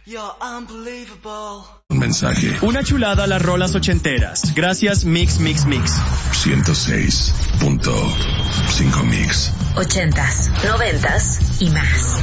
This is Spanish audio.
Un mensaje. Una chulada a las rolas ochenteras. Gracias Mix Mix Mix. 106.5 Mix. 80s, 90s y más.